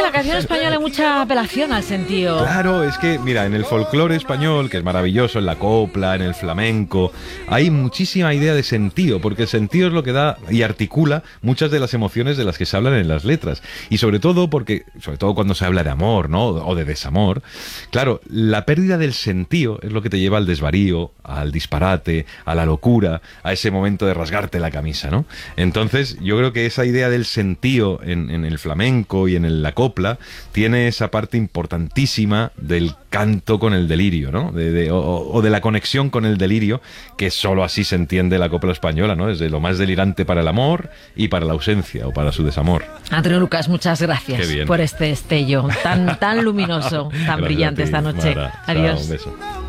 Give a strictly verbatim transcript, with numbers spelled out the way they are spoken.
la canción española hay mucha apelación al sentido. Claro, es que, mira, en el folclore español, que es maravilloso, en la copla, en el flamenco, hay muchísima idea de sentido, porque el sentido es lo que da y articula muchas de las emociones de las que se hablan en las letras. Y sobre todo porque, sobre todo cuando se habla de amor, ¿no? O de desamor, claro, la pérdida del sentido es lo que te lleva al desvarío, al disparate, a la locura, a ese momento de rasgarte la camisa, ¿no? Entonces, yo creo que esa idea del sentido en, en el flamenco y en el, la copla tiene esa parte importantísima del canto con el delirio, ¿no? De, de, o, o de la conexión con el delirio, que solo así se entiende la copla española, ¿no? Desde lo más delirante para el amor y para la ausencia o para su desamor. Antonio Lucas, muchas gracias por este estello tan, tan luminoso, tan Gracias brillante a ti, esta noche. Mara. Adiós. Chao, un beso.